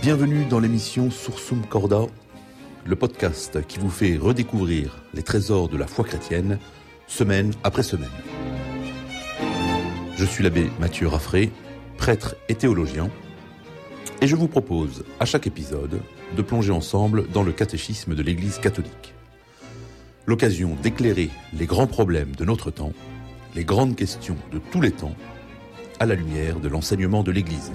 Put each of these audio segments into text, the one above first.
Bienvenue dans l'émission Sursum Corda, le podcast qui vous fait redécouvrir les trésors de la foi chrétienne, semaine après semaine. Je suis l'abbé Mathieu Raffray, prêtre et théologien, et je vous propose, à chaque épisode, de plonger ensemble dans le catéchisme de l'Église catholique. L'occasion d'éclairer les grands problèmes de notre temps, les grandes questions de tous les temps, à la lumière de l'enseignement de l'Église.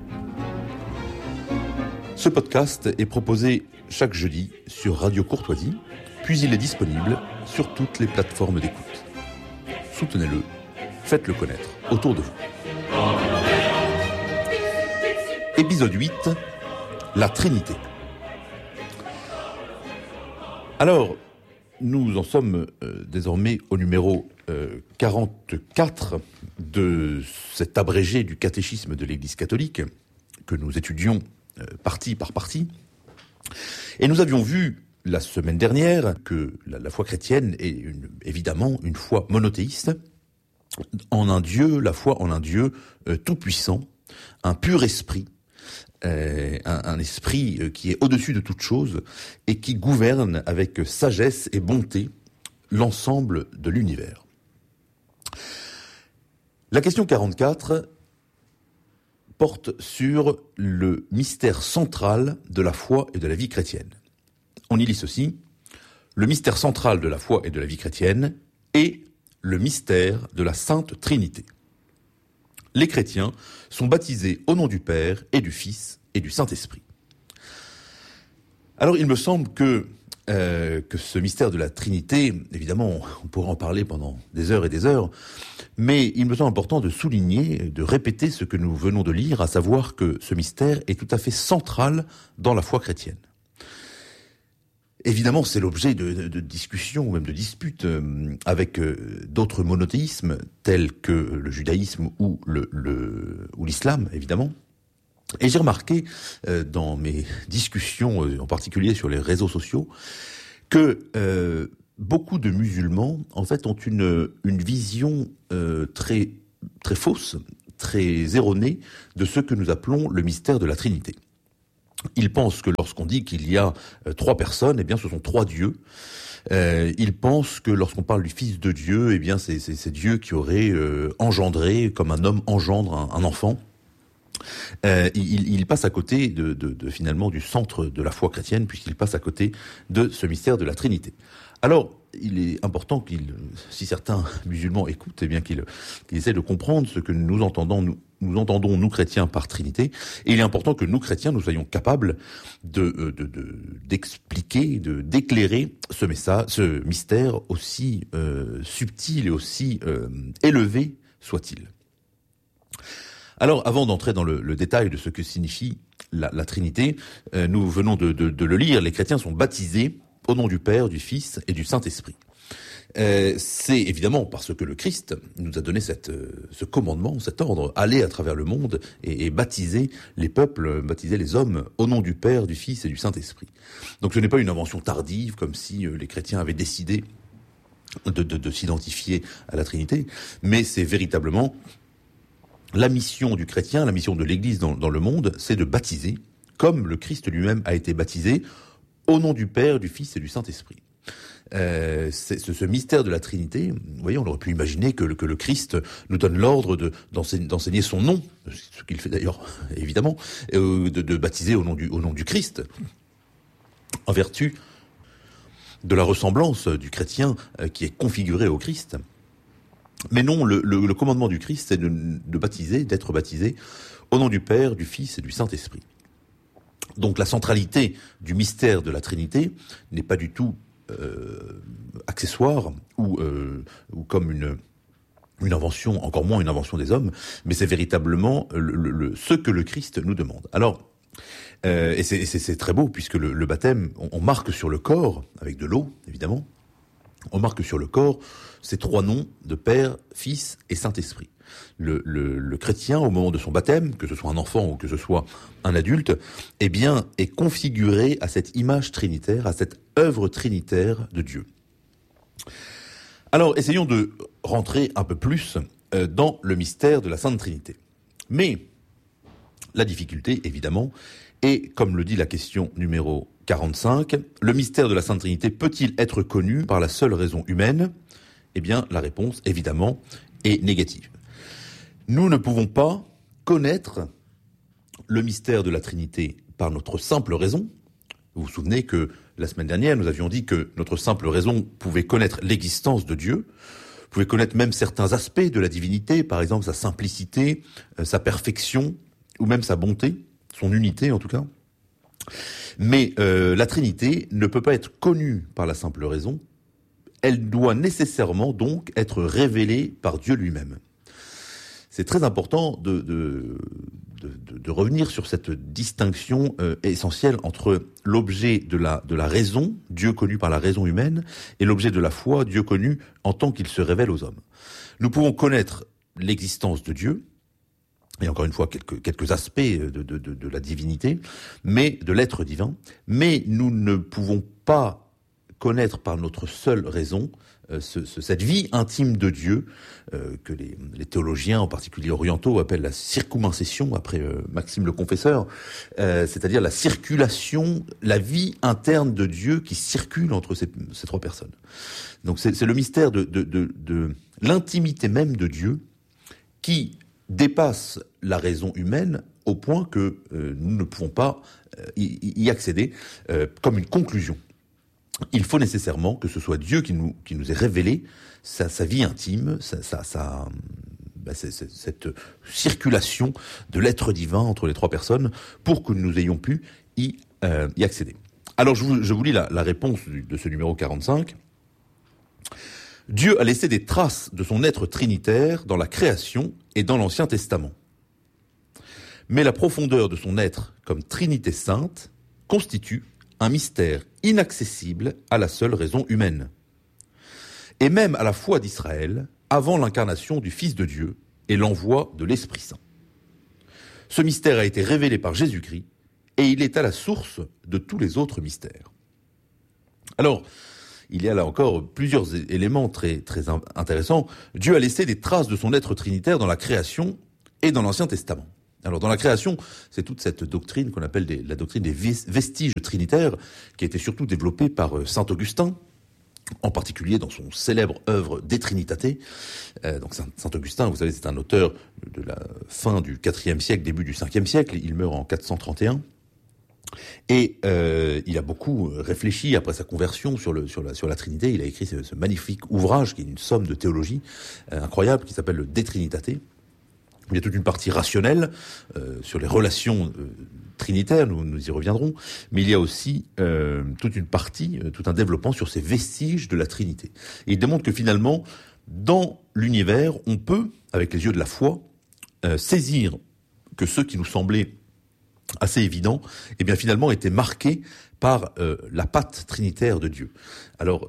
Ce podcast est proposé chaque jeudi sur Radio Courtoisie, puis il est disponible sur toutes les plateformes d'écoute. Soutenez-le, faites-le connaître autour de vous. Épisode 8, la Trinité. Alors, nous en sommes désormais au numéro 44 de cet abrégé du catéchisme de l'Église catholique que nous étudions partie par partie. Et nous avions vu la semaine dernière que la foi chrétienne est évidemment une foi monothéiste, en un Dieu, la foi en un Dieu tout-puissant, un pur esprit, un esprit qui est au-dessus de toute chose et qui gouverne avec sagesse et bonté l'ensemble de l'univers. La question 44 porte sur le mystère central de la foi et de la vie chrétienne. On y lit ceci: le mystère central de la foi et de la vie chrétienne est le mystère de la Sainte Trinité. Les chrétiens sont baptisés au nom du Père et du Fils et du Saint-Esprit. Alors il me semble que ce mystère de la Trinité, évidemment, on pourra en parler pendant des heures et des heures, mais il me semble important de souligner, de répéter ce que nous venons de lire, à savoir que ce mystère est tout à fait central dans la foi chrétienne. Évidemment, c'est l'objet de discussions ou même de disputes avec d'autres monothéismes tels que le judaïsme ou l'islam, évidemment. Et j'ai remarqué dans mes discussions, en particulier sur les réseaux sociaux, que beaucoup de musulmans, en fait, ont une vision très très fausse, très erronée de ce que nous appelons le mystère de la Trinité. Ils pensent que lorsqu'on dit qu'il y a trois personnes, eh bien, ce sont trois dieux. Ils pensent que lorsqu'on parle du Fils de Dieu, eh bien, c'est Dieu qui aurait engendré, comme un homme engendre un enfant. Il passe à côté de finalement du centre de la foi chrétienne, puisqu'il passe à côté de ce mystère de la Trinité. Alors, il est important si certains musulmans écoutent, eh bien qu'ils essaient de comprendre ce que nous entendons nous chrétiens par Trinité. Et il est important que nous chrétiens nous soyons capables d'expliquer, d'éclairer ce mystère aussi subtil et aussi élevé soit-il. Alors, avant d'entrer dans le détail de ce que signifie la Trinité, nous venons de le lire, les chrétiens sont baptisés au nom du Père, du Fils et du Saint-Esprit. C'est évidemment parce que le Christ nous a donné ce commandement, cet ordre, aller à travers le monde et baptiser les peuples, baptiser les hommes au nom du Père, du Fils et du Saint-Esprit. Donc ce n'est pas une invention tardive, comme si les chrétiens avaient décidé de s'identifier à la Trinité, mais c'est véritablement la mission du chrétien, la mission de l'Église dans le monde, c'est de baptiser, comme le Christ lui-même a été baptisé, au nom du Père, du Fils et du Saint-Esprit. Ce mystère de la Trinité, vous voyez, on aurait pu imaginer que le Christ nous donne l'ordre d'enseigner son nom, ce qu'il fait d'ailleurs, évidemment, de baptiser au nom du Christ, en vertu de la ressemblance du chrétien qui est configuré au Christ. Mais non, le commandement du Christ, c'est d'être baptisé au nom du Père, du Fils et du Saint-Esprit. Donc la centralité du mystère de la Trinité n'est pas du tout accessoire ou comme une invention, encore moins une invention des hommes, mais c'est véritablement ce que le Christ nous demande. Alors, et c'est très beau, puisque le baptême, on marque sur le corps, avec de l'eau, évidemment, on marque sur le corps ces trois noms de Père, Fils et Saint-Esprit. Le chrétien, au moment de son baptême, que ce soit un enfant ou que ce soit un adulte, eh bien, est configuré à cette image trinitaire, à cette œuvre trinitaire de Dieu. Alors, essayons de rentrer un peu plus dans le mystère de la Sainte Trinité. Mais la difficulté, évidemment, est, comme le dit la question numéro 45, le mystère de la Sainte Trinité peut-il être connu par la seule raison humaine ? Eh bien, la réponse, évidemment, est négative. Nous ne pouvons pas connaître le mystère de la Trinité par notre simple raison. Vous vous souvenez que la semaine dernière, nous avions dit que notre simple raison pouvait connaître l'existence de Dieu, pouvait connaître même certains aspects de la divinité, par exemple sa simplicité, sa perfection, ou même sa bonté, son unité en tout cas. Mais la Trinité ne peut pas être connue par la simple raison, elle doit nécessairement donc être révélée par Dieu lui-même. C'est très important de revenir sur cette distinction essentielle entre l'objet de la raison, Dieu connu par la raison humaine, et l'objet de la foi, Dieu connu en tant qu'il se révèle aux hommes. Nous pouvons connaître l'existence de Dieu, et encore une fois quelques aspects de la divinité, mais de l'être divin, mais nous ne pouvons pas connaître par notre seule raison cette vie intime de Dieu que les théologiens, en particulier orientaux, appellent la circumincession, après Maxime le Confesseur, c'est-à-dire la circulation, la vie interne de Dieu qui circule entre ces trois personnes. Donc c'est le mystère de l'intimité même de Dieu qui dépasse la raison humaine au point que nous ne pouvons pas y accéder comme une conclusion. Il faut nécessairement que ce soit Dieu qui nous ait révélé sa vie intime, cette circulation de l'être divin entre les trois personnes pour que nous ayons pu y accéder. Alors je vous lis la réponse de ce numéro 45. Dieu a laissé des traces de son être trinitaire dans la création et dans l'Ancien Testament. Mais la profondeur de son être comme Trinité sainte constitue un mystère inaccessible à la seule raison humaine. Et même à la foi d'Israël, avant l'incarnation du Fils de Dieu et l'envoi de l'Esprit Saint. Ce mystère a été révélé par Jésus-Christ et il est à la source de tous les autres mystères. Alors, il y a là encore plusieurs éléments très, très intéressants. Dieu a laissé des traces de son être trinitaire dans la création et dans l'Ancien Testament. Alors dans la création, c'est toute cette doctrine qu'on appelle la doctrine des vestiges trinitaires, qui a été surtout développée par saint Augustin, en particulier dans son célèbre œuvre De Trinitate. Donc saint Augustin, vous savez, c'est un auteur de la fin du IVe siècle, début du Ve siècle, il meurt en 431. Et il a beaucoup réfléchi après sa conversion sur la Trinité. Il a écrit ce magnifique ouvrage qui est une somme de théologie incroyable qui s'appelle le De Trinitate. Il y a toute une partie rationnelle sur les relations trinitaires, nous y reviendrons, mais il y a aussi toute une partie, tout un développement sur ces vestiges de la Trinité. Et il démontre que finalement, dans l'univers, on peut, avec les yeux de la foi, saisir que ceux qui nous semblaient assez évidents, eh bien finalement étaient marqués par la patte trinitaire de Dieu. Alors,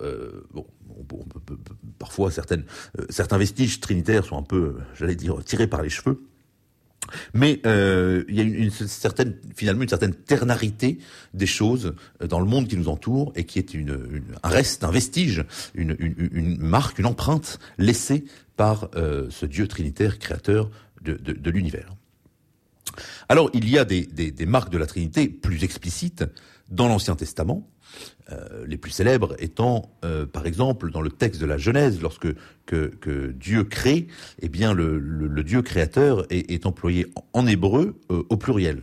parfois certains vestiges trinitaires sont un peu, j'allais dire, tirés par les cheveux, mais il y a une certaine ternarité des choses dans le monde qui nous entoure et qui est un reste, un vestige, une marque, une empreinte laissée par ce Dieu trinitaire créateur de l'univers. Alors, il y a des marques de la Trinité plus explicites dans l'Ancien Testament, les plus célèbres étant, par exemple, dans le texte de la Genèse, lorsque que Dieu crée, eh bien le Dieu créateur est employé en hébreu au pluriel.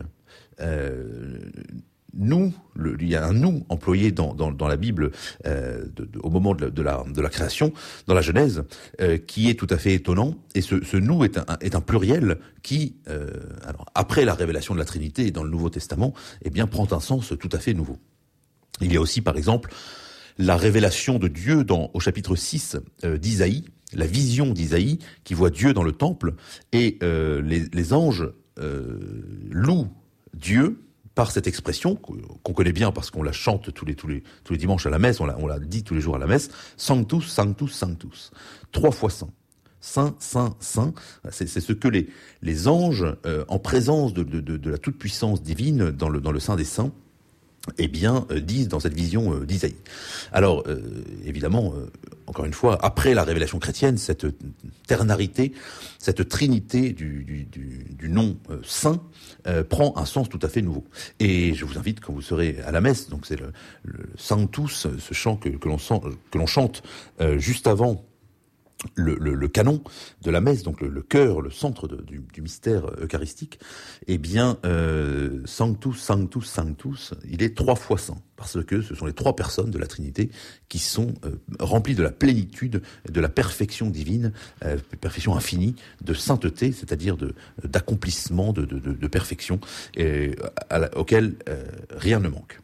Il y a un nous employé dans la Bible au moment de la création, dans la Genèse, qui est tout à fait étonnant. Et ce nous est un pluriel qui, alors après la révélation de la Trinité dans le Nouveau Testament, eh bien prend un sens tout à fait nouveau. Il y a aussi, par exemple, la révélation de Dieu au chapitre 6 d'Isaïe, la vision d'Isaïe qui voit Dieu dans le temple, et les anges louent Dieu par cette expression qu'on connaît bien parce qu'on la chante tous les dimanches à la messe, on la dit tous les jours à la messe, Sanctus, Sanctus, Sanctus, 3 fois saint. Saint, saint, saint, c'est ce que les anges, en présence de la toute-puissance divine dans le Saint des Saints, disent dans cette vision d'Isaïe. Alors, évidemment, encore une fois, après la révélation chrétienne, cette ternarité, cette trinité du nom saint prend un sens tout à fait nouveau. Et je vous invite, quand vous serez à la messe, donc c'est le Sanctus, ce chant que l'on chante juste avant le canon de la messe, donc le cœur, le centre du mystère eucharistique, Sanctus, Sanctus, Sanctus, il est 3 fois saint, parce que ce sont les 3 personnes de la Trinité qui sont remplies de la plénitude, de la perfection divine, perfection infinie, de sainteté, c'est-à-dire d'accomplissement, de perfection, auquel rien ne manque.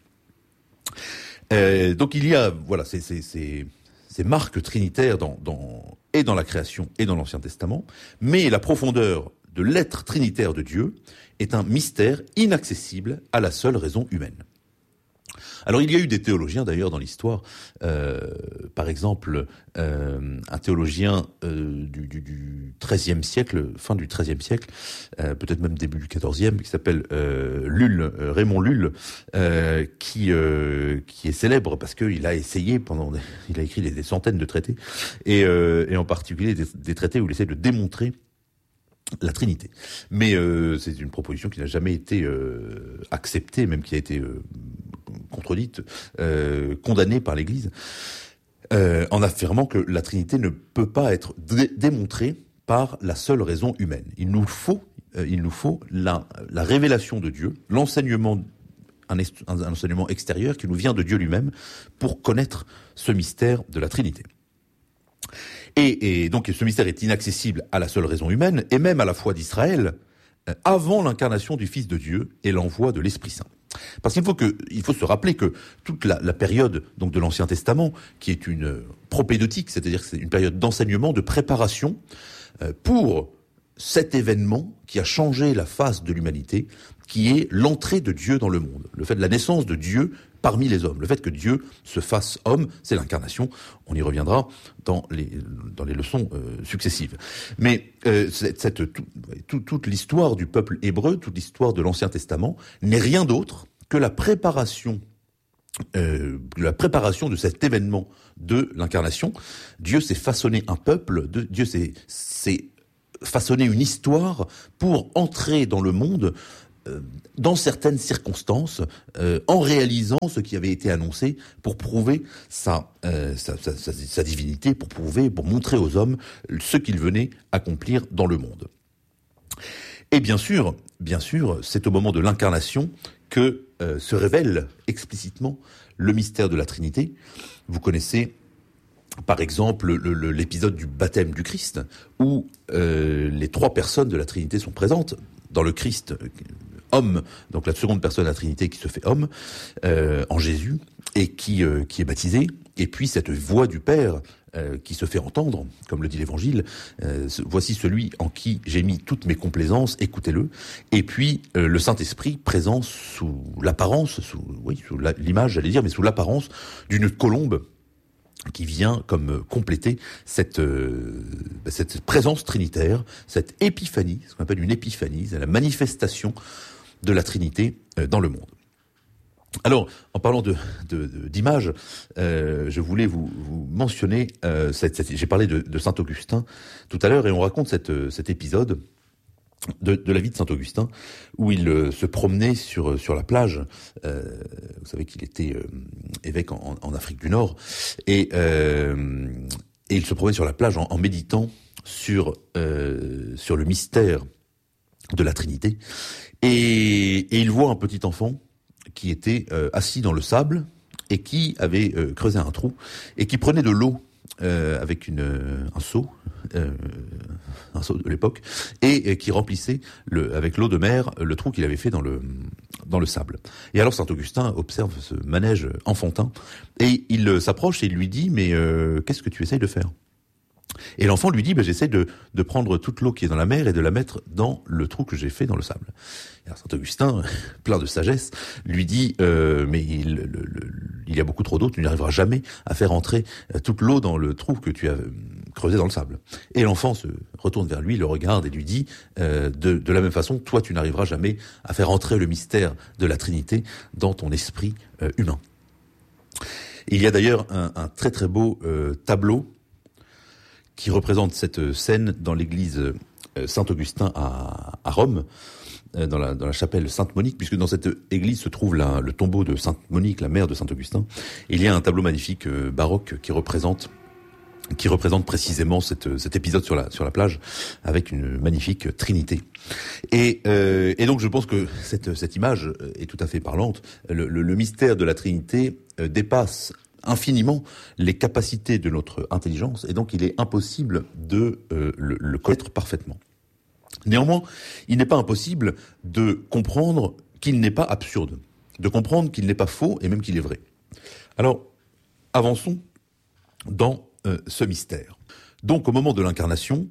Donc il y a, voilà, ces marques trinitaires dans la création et dans l'Ancien Testament, mais la profondeur de l'être trinitaire de Dieu est un mystère inaccessible à la seule raison humaine. Alors il y a eu des théologiens d'ailleurs dans l'histoire, par exemple un théologien du XIIIe siècle, fin du XIIIe siècle, peut-être même début du XIVe, qui s'appelle Raymond Lull, qui est célèbre parce qu'il a essayé il a écrit des centaines de traités et en particulier des traités où il essaie de démontrer la Trinité. Mais c'est une proposition qui n'a jamais été acceptée, même qui a été contredite, condamnée par l'Église, en affirmant que la Trinité ne peut pas être démontrée par la seule raison humaine. Il nous faut la révélation de Dieu, l'enseignement, un enseignement extérieur qui nous vient de Dieu lui-même pour connaître ce mystère de la Trinité. Et donc ce mystère est inaccessible à la seule raison humaine, et même à la foi d'Israël, avant l'incarnation du Fils de Dieu et l'envoi de l'Esprit Saint. Parce qu'il faut se rappeler que toute la période donc de l'Ancien Testament, qui est une propédeutique, c'est-à-dire que c'est une période d'enseignement, de préparation pour cet événement qui a changé la face de l'humanité, qui est l'entrée de Dieu dans le monde, le fait de la naissance de Dieu parmi les hommes, le fait que Dieu se fasse homme, c'est l'incarnation. On y reviendra dans les leçons successives. Mais toute l'histoire du peuple hébreu, toute l'histoire de l'Ancien Testament n'est rien d'autre que la préparation de cet événement de l'incarnation. Dieu s'est façonné un peuple, Dieu s'est façonné une histoire pour entrer dans le monde dans certaines circonstances, en réalisant ce qui avait été annoncé pour prouver sa divinité, pour montrer aux hommes ce qu'il venait accomplir dans le monde. Et bien sûr, c'est au moment de l'incarnation que se révèle explicitement le mystère de la Trinité. Vous connaissez par exemple l'épisode du baptême du Christ, où les 3 personnes de la Trinité sont présentes dans le Christ homme, donc la seconde personne de la Trinité qui se fait homme en Jésus et qui est baptisé, et puis cette voix du Père qui se fait entendre, comme le dit l'Évangile, voici celui en qui j'ai mis toutes mes complaisances, écoutez-le, et puis le Saint-Esprit présent sous l'apparence, sous l'image, j'allais dire, mais sous l'apparence d'une colombe qui vient comme compléter cette présence trinitaire, cette épiphanie, ce qu'on appelle une épiphanie, c'est la manifestation de la Trinité dans le monde. Alors, en parlant d'images, je voulais vous mentionner, j'ai parlé de Saint Augustin tout à l'heure, et on raconte cet épisode de la vie de Saint Augustin, où il se promenait sur la plage. Vous savez qu'il était évêque en Afrique du Nord, et il se promenait sur la plage en méditant sur le mystère de la Trinité, et il voit un petit enfant qui était assis dans le sable et qui avait creusé un trou et qui prenait de l'eau avec un seau de l'époque, et qui remplissait avec l'eau de mer le trou qu'il avait fait dans le sable. Et alors Saint Augustin observe ce manège enfantin et il s'approche et il lui dit: mais qu'est-ce que tu essayes de faire? Et l'enfant lui dit: j'essaie de prendre toute l'eau qui est dans la mer et de la mettre dans le trou que j'ai fait dans le sable. Et alors Saint Augustin, plein de sagesse, lui dit mais il il y a beaucoup trop d'eau, tu n'arriveras jamais à faire entrer toute l'eau dans le trou que tu as creusé dans le sable. Et l'enfant se retourne vers lui, le regarde et lui dit de la même façon, toi tu n'arriveras jamais à faire entrer le mystère de la Trinité dans ton esprit humain. Il y a d'ailleurs un très très beau tableau qui représente cette scène dans l'église Saint-Augustin à Rome, dans la chapelle Sainte-Monique, puisque dans cette église se trouve le tombeau de Sainte-Monique, la mère de Saint-Augustin. Il y a un tableau magnifique baroque qui représente précisément cet épisode sur la plage, avec une magnifique Trinité. Et donc je pense que cette image est tout à fait parlante. Le mystère de la Trinité dépasse infiniment les capacités de notre intelligence, et donc il est impossible de le connaître parfaitement. Néanmoins, il n'est pas impossible de comprendre qu'il n'est pas absurde, de comprendre qu'il n'est pas faux et même qu'il est vrai. Alors, avançons dans ce mystère. Donc, au moment de l'incarnation,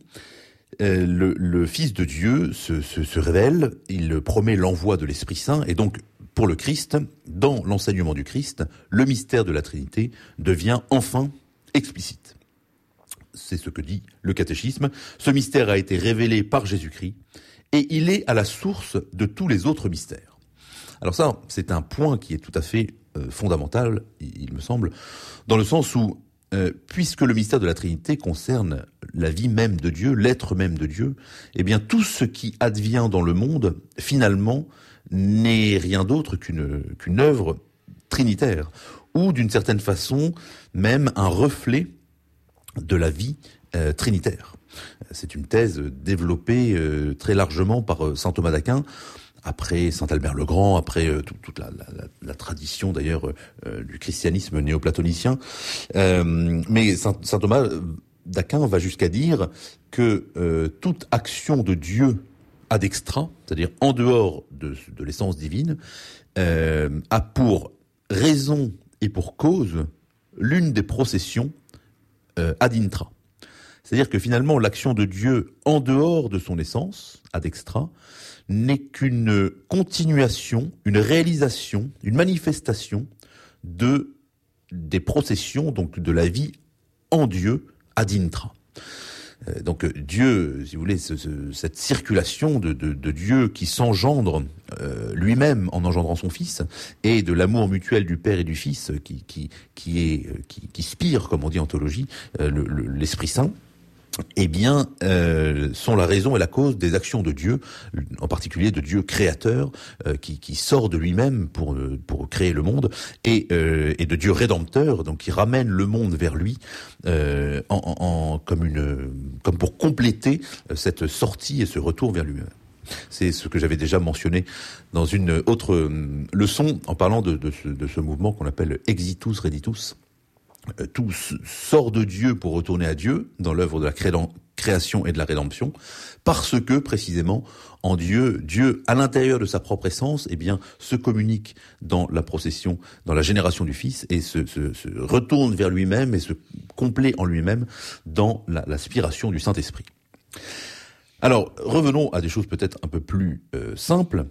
le Fils de Dieu se révèle, il promet l'envoi de l'Esprit Saint, et donc, pour le Christ, dans l'enseignement du Christ, le mystère de la Trinité devient enfin explicite. C'est ce que dit le catéchisme. Ce mystère a été révélé par Jésus-Christ et il est à la source de tous les autres mystères. Alors ça, c'est un point qui est tout à fait fondamental, il me semble, dans le sens où, puisque le mystère de la Trinité concerne la vie même de Dieu, l'être même de Dieu, eh bien tout ce qui advient dans le monde, finalement, n'est rien d'autre qu'une œuvre trinitaire, ou d'une certaine façon, même un reflet de la vie trinitaire. C'est une thèse développée très largement par saint Thomas d'Aquin, après saint Albert le Grand, après toute la tradition d'ailleurs du christianisme néoplatonicien. Mais saint Thomas d'Aquin va jusqu'à dire que toute action de Dieu ad extra, c'est-à-dire en dehors de l'essence divine, a pour raison et pour cause l'une des processions ad intra. C'est-à-dire que finalement, l'action de Dieu en dehors de son essence, ad extra, n'est qu'une continuation, une réalisation, une manifestation des processions, donc de la vie en Dieu, ad intra. Donc Dieu, si vous voulez, cette circulation de Dieu qui s'engendre lui-même en engendrant son Fils, et de l'amour mutuel du Père et du Fils qui spire, comme on dit en théologie, l'Esprit Saint, eh bien, sont la raison et la cause des actions de Dieu, en particulier de Dieu créateur, qui sort de lui-même pour créer le monde, et de Dieu rédempteur, donc qui ramène le monde vers lui, comme pour compléter cette sortie et ce retour vers lui-même. C'est ce que j'avais déjà mentionné dans une autre leçon, en parlant de ce mouvement qu'on appelle Exitus Reditus. Tout sort de Dieu pour retourner à Dieu dans l'œuvre de la création et de la rédemption, parce que précisément en Dieu, à l'intérieur de sa propre essence, eh bien, se communique dans la procession, dans la génération du Fils, et se retourne vers lui-même et se complaît en lui-même dans l'aspiration du Saint-Esprit. Alors, revenons à des choses peut-être un peu plus simples.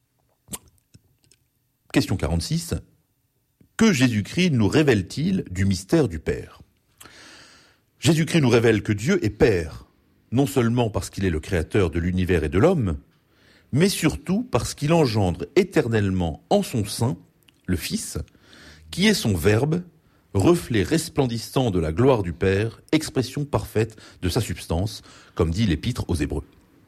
Question 46. Que Jésus-Christ nous révèle-t-il du mystère du Père ? Jésus-Christ nous révèle que Dieu est Père, non seulement parce qu'il est le créateur de l'univers et de l'homme, mais surtout parce qu'il engendre éternellement en son sein le Fils, qui est son Verbe, reflet resplendissant de la gloire du Père, expression parfaite de sa substance, comme dit l'Épître aux Hébreux.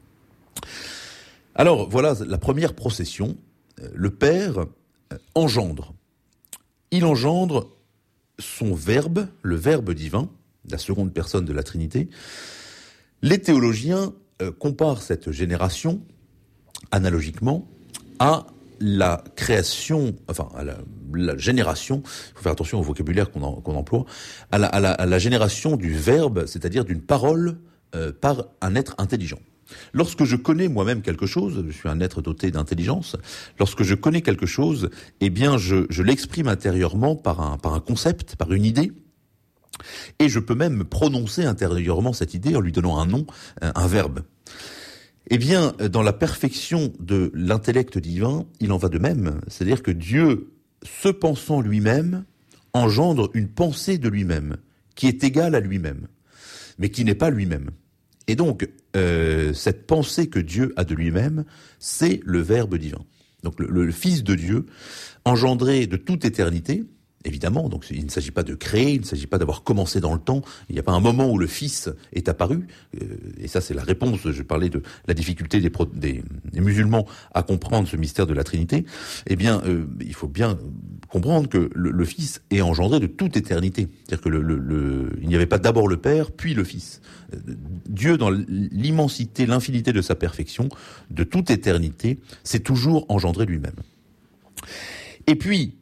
Alors voilà la première procession. Le Père engendre. Il engendre son Verbe, le Verbe divin, la seconde personne de la Trinité. Les théologiens comparent cette génération, analogiquement, à la création, enfin à la génération, il faut faire attention au vocabulaire qu'on emploie, à la génération du Verbe, c'est-à-dire d'une parole par un être intelligent. Lorsque je connais moi-même quelque chose, je suis un être doté d'intelligence, lorsque je connais quelque chose, eh bien je l'exprime intérieurement par un concept, par une idée, et je peux même prononcer intérieurement cette idée en lui donnant un nom, un verbe. Eh bien, dans la perfection de l'intellect divin, il en va de même, c'est-à-dire que Dieu, se pensant lui-même, engendre une pensée de lui-même, qui est égale à lui-même, mais qui n'est pas lui-même. Et donc, cette pensée que Dieu a de lui-même, c'est le Verbe divin. Donc le Fils de Dieu, engendré de toute éternité, évidemment, donc il ne s'agit pas de créer, il ne s'agit pas d'avoir commencé dans le temps, il n'y a pas un moment où le Fils est apparu, et ça c'est la réponse, je parlais de la difficulté des musulmans à comprendre ce mystère de la Trinité, eh bien, il faut bien comprendre que le Fils est engendré de toute éternité, c'est-à-dire que il n'y avait pas d'abord le Père, puis le Fils. Dieu, dans l'immensité, l'infinité de sa perfection, de toute éternité, s'est toujours engendré lui-même. Et puis,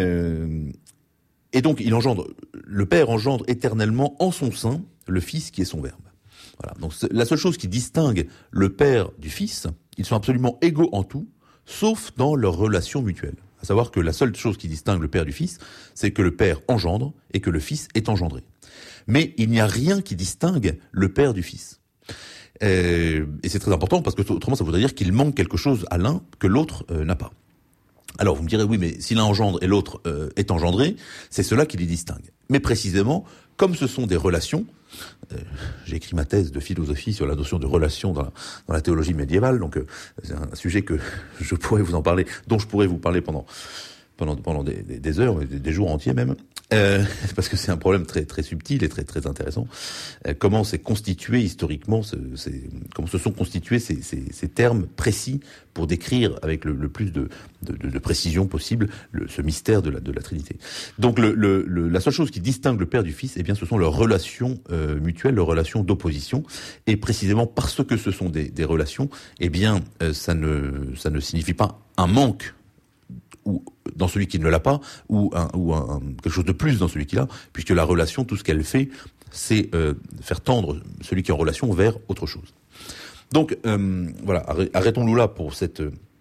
et donc, le Père engendre éternellement en son sein le Fils qui est son Verbe. Voilà. Donc, la seule chose qui distingue le Père du Fils, ils sont absolument égaux en tout, sauf dans leur relation mutuelle. À savoir que la seule chose qui distingue le Père du Fils, c'est que le Père engendre et que le Fils est engendré. Mais il n'y a rien qui distingue le Père du Fils. Et c'est très important parce que autrement, ça voudrait dire qu'il manque quelque chose à l'un que l'autre n'a pas. Alors vous me direz, oui, mais si l'un engendre et l'autre est engendré, c'est cela qui les distingue. Mais précisément, comme ce sont des relations, j'ai écrit ma thèse de philosophie sur la notion de relation dans la théologie médiévale, donc c'est un sujet que je pourrais vous en parler, dont je pourrais vous parler pendant des heures, des jours entiers même, parce que c'est un problème très très subtil et très très intéressant. Comment s'est constitué historiquement, comment se sont constitués ces termes précis pour décrire avec le plus de précision possible ce mystère de la Trinité. Donc la seule chose qui distingue le Père du Fils, eh bien, ce sont leurs relations mutuelles, leurs relations d'opposition, et précisément parce que ce sont des relations, eh bien, ça ne signifie pas un manque ou dans celui qui ne l'a pas, ou quelque chose de plus dans celui qui l'a, puisque la relation, tout ce qu'elle fait, c'est faire tendre celui qui est en relation vers autre chose. Donc voilà, arrêtons-nous là pour cette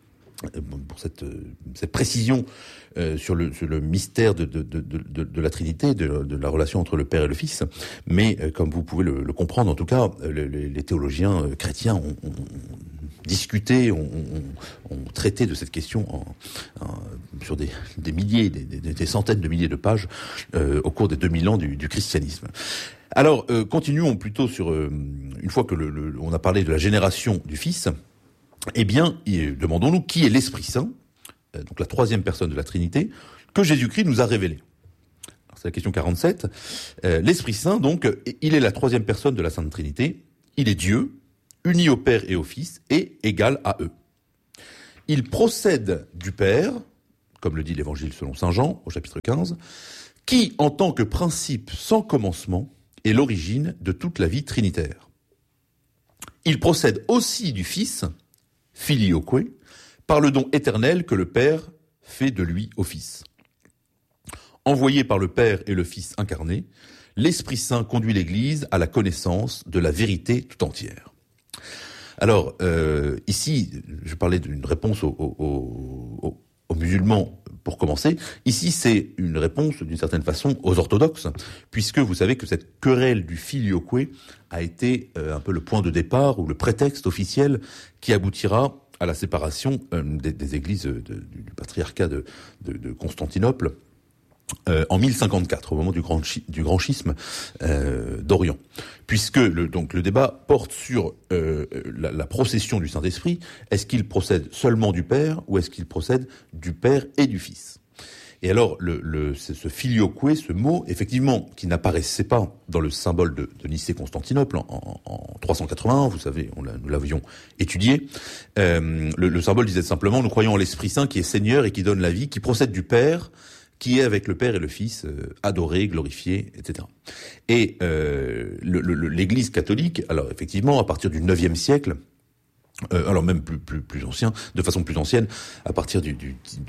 précision sur le mystère de la Trinité, de la relation entre le Père et le Fils. Mais comme vous pouvez le comprendre, en tout cas, les théologiens chrétiens ont discuté, ont traité de cette question sur des milliers, des centaines de milliers de pages au cours des 2000 ans du christianisme. Alors, continuons plutôt sur, une fois que on a parlé de la génération du Fils, eh bien, demandons-nous qui est l'Esprit Saint, donc la troisième personne de la Trinité, que Jésus-Christ nous a révélé. Alors, c'est la question 47. L'Esprit Saint, donc, il est la troisième personne de la Sainte Trinité. Il est Dieu, uni au Père et au Fils, et égal à eux. Il procède du Père, comme le dit l'Évangile selon saint Jean, au chapitre 15, qui, en tant que principe sans commencement, est l'origine de toute la vie trinitaire. Il procède aussi du Fils, filioque, par le don éternel que le Père fait de lui au Fils. Envoyé par le Père et le Fils incarné, l'Esprit Saint conduit l'Église à la connaissance de la vérité tout entière. Alors, ici, je parlais d'une réponse aux musulmans pour commencer. Ici, c'est une réponse, d'une certaine façon, aux orthodoxes, puisque vous savez que cette querelle du filioque a été un peu le point de départ ou le prétexte officiel qui aboutira à la séparation des églises du patriarcat de Constantinople en 1054, au moment du grand schisme d'Orient. Puisque le débat porte sur la procession du Saint-Esprit. Est-ce qu'il procède seulement du Père ou est-ce qu'il procède du Père et du Fils ? Et alors, ce filioque, ce mot, effectivement, qui n'apparaissait pas dans le symbole de Nicée-Constantinople en 381, vous savez, nous l'avions étudié, le symbole disait simplement, nous croyons en l'Esprit Saint qui est Seigneur et qui donne la vie, qui procède du Père, qui est avec le Père et le Fils, adoré, glorifié, etc. Et l'Église catholique, alors effectivement, à partir du IXe siècle, alors même plus ancien, de façon plus ancienne, à partir du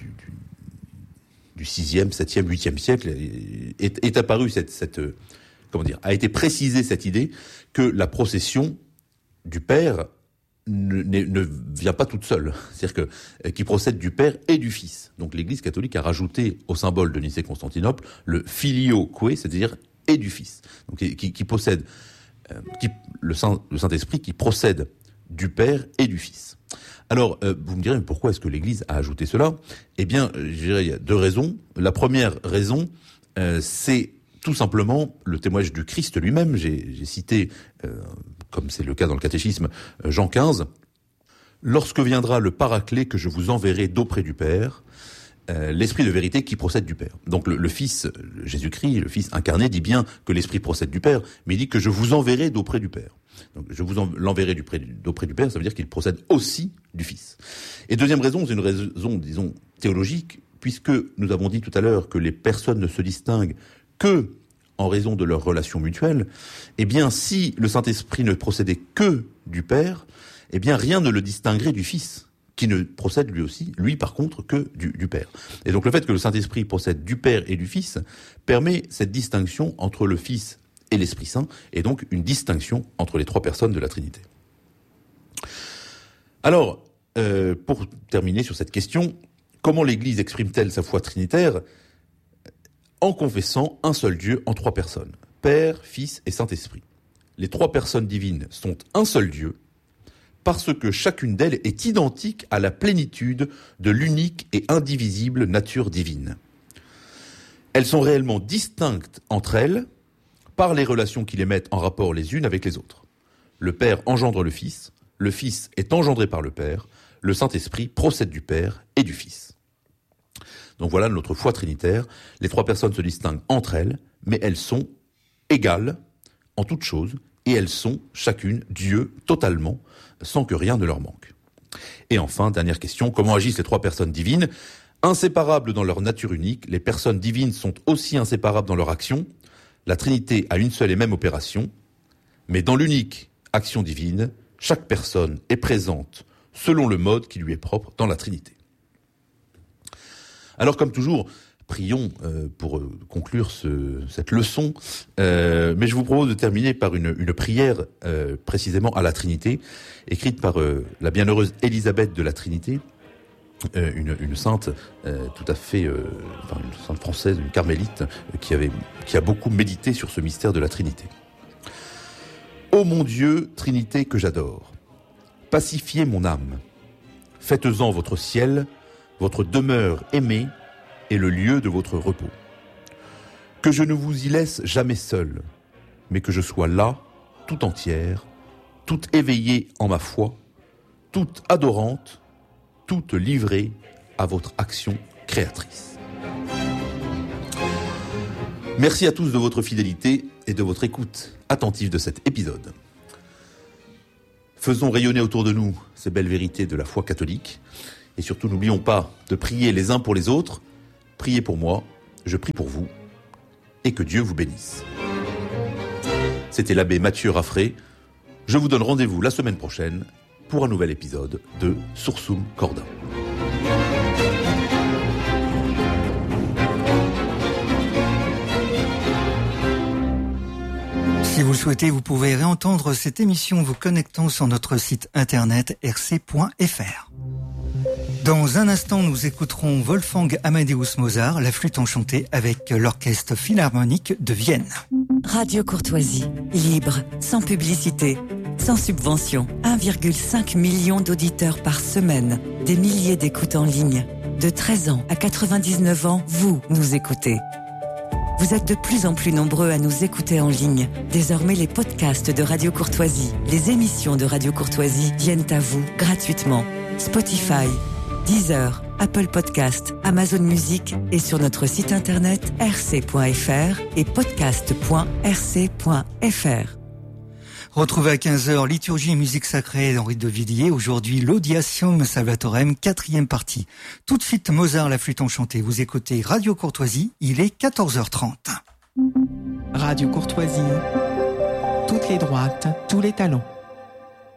6e, 7e, 8e siècle, est apparue a été précisée cette idée que la procession du Père ne vient pas toute seule, c'est-à-dire qui procède du Père et du Fils. Donc l'Église catholique a rajouté au symbole de Nicée-Constantinople le filioque, c'est-à-dire et du Fils, donc qui possède le Saint-Esprit qui procède du Père et du Fils. Alors, vous me direz, mais pourquoi est-ce que l'Église a ajouté cela ? Eh bien, je dirais, il y a deux raisons. La première raison, c'est tout simplement le témoignage du Christ lui-même. J'ai cité, comme c'est le cas dans le catéchisme, Jean 15, « Lorsque viendra le Paraclet que je vous enverrai d'auprès du Père, l'Esprit de vérité qui procède du Père. » Donc le Fils, Jésus-Christ, le Fils incarné, dit bien que l'Esprit procède du Père, mais il dit que je vous enverrai d'auprès du Père. Donc je vous l'enverrai d'auprès du Père, ça veut dire qu'il procède aussi du Fils. Et deuxième raison, c'est une raison, disons, théologique, puisque nous avons dit tout à l'heure que les personnes ne se distinguent que en raison de leur relation mutuelle. Eh bien, si le Saint-Esprit ne procédait que du Père, eh bien rien ne le distinguerait du Fils, qui ne procède lui par contre, que du Père. Et donc le fait que le Saint-Esprit procède du Père et du Fils permet cette distinction entre le Fils et l'Esprit Saint, et donc une distinction entre les trois personnes de la Trinité. Alors, pour terminer sur cette question, comment l'Église exprime-t-elle sa foi trinitaire ? En confessant un seul Dieu en trois personnes, Père, Fils et Saint-Esprit. Les trois personnes divines sont un seul Dieu, parce que chacune d'elles est identique à la plénitude de l'unique et indivisible nature divine. Elles sont réellement distinctes entre elles par les relations qui les mettent en rapport les unes avec les autres. Le Père engendre le Fils est engendré par le Père, le Saint-Esprit procède du Père et du Fils. Donc voilà notre foi trinitaire. Les trois personnes se distinguent entre elles, mais elles sont égales en toutes choses, et elles sont chacune Dieu totalement, sans que rien ne leur manque. Et enfin, dernière question, comment agissent les trois personnes divines ? Inséparables dans leur nature unique, les personnes divines sont aussi inséparables dans leur action. La Trinité a une seule et même opération, mais dans l'unique action divine, chaque personne est présente selon le mode qui lui est propre dans la Trinité. Alors comme toujours, prions pour conclure cette leçon, mais je vous propose de terminer par une prière précisément à la Trinité, écrite par la bienheureuse Élisabeth de la Trinité, une sainte tout à fait, une sainte française, une carmélite, qui a beaucoup médité sur ce mystère de la Trinité. Ô mon Dieu, Trinité que j'adore, pacifiez mon âme, faites-en votre ciel, votre demeure aimée et le lieu de votre repos. Que je ne vous y laisse jamais seul, mais que je sois là, tout entière, toute éveillée en ma foi, toute adorante, toute livrée à votre action créatrice. Merci à tous de votre fidélité et de votre écoute attentive de cet épisode. Faisons rayonner autour de nous ces belles vérités de la foi catholique. Et surtout, n'oublions pas de prier les uns pour les autres. Priez pour moi, je prie pour vous, et que Dieu vous bénisse. C'était l'abbé Mathieu Raffray. Je vous donne rendez-vous la semaine prochaine pour un nouvel épisode de Sursum Corda. Si vous le souhaitez, vous pouvez réentendre cette émission en vous connectant sur notre site internet rc.fr. Dans un instant, nous écouterons Wolfgang Amadeus Mozart, la flûte enchantée avec l'Orchestre Philharmonique de Vienne. Radio Courtoisie, libre, sans publicité, sans subvention. 1,5 million d'auditeurs par semaine, des milliers d'écoutes en ligne. De 13 ans à 99 ans, vous nous écoutez. Vous êtes de plus en plus nombreux à nous écouter en ligne. Désormais, les podcasts de Radio Courtoisie, les émissions de Radio Courtoisie viennent à vous gratuitement. Spotify, Deezer, Apple Podcast, Amazon Music et sur notre site internet rc.fr et podcast.rc.fr. Retrouvez à 15h Liturgie et musique sacrée d'Henri de Villiers. Aujourd'hui, l'Audiatium Salvatorem, 4e partie. Tout de suite, Mozart, la flûte enchantée. Vous écoutez Radio Courtoisie, il est 14h30. Radio Courtoisie, toutes les droites, tous les talents.